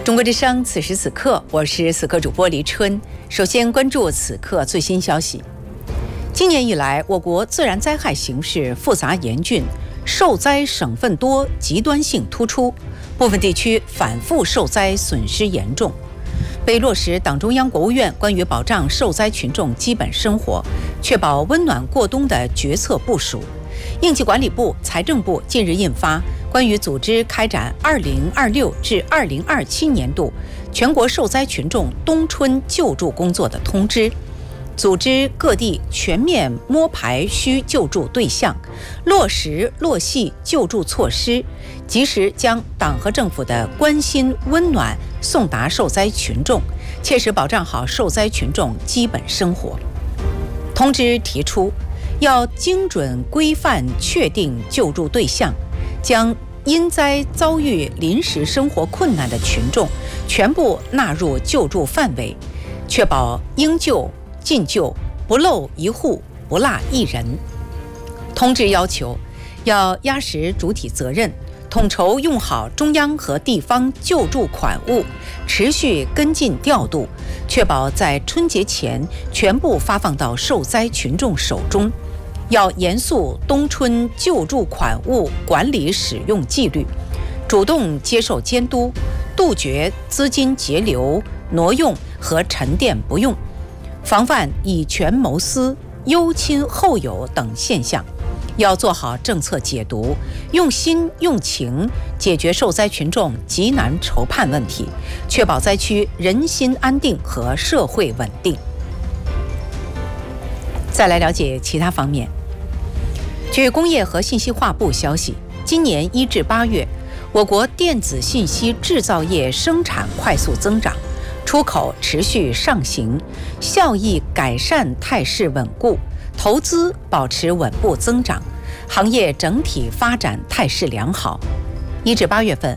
中国之声，此时此刻，我是此刻主播黎春。首先关注此刻最新消息。今年以来，我国自然灾害形势复杂严峻，受灾省份多，极端性突出，部分地区反复受灾，损失严重。为落实党中央、国务院关于保障受灾群众基本生活、确保温暖过冬的决策部署，应急管理部、财政部近日印发关于组织开展2026至2027年度全国受灾群众冬春救助工作的通知，组织各地全面摸排需救助对象，落实落细救助措施，及时将党和政府的关心温暖送达受灾群众，切实保障好受灾群众基本生活。通知提出，要精准规范确定救助对象，将因灾遭遇临时生活困难的群众全部纳入救助范围，确保应救尽救，不漏一户，不落一人。通知要求，要压实主体责任，统筹用好中央和地方救助款物，持续跟进调度，确保在春节前全部发放到受灾群众手中。要严肃冬春救助款物管理使用纪律，主动接受监督，杜绝资金截流、挪用和沉淀不用，防范以权谋私、忧亲厚友等现象。要做好政策解读，用心用情解决受灾群众急难愁盼问题，确保灾区人心安定和社会稳定。再来了解其他方面。据工业和信息化部消息，今年1至8月，我国电子信息制造业生产快速增长，出口持续上行，效益改善态势稳固，投资保持稳步增长，行业整体发展态势良好。1至8月份，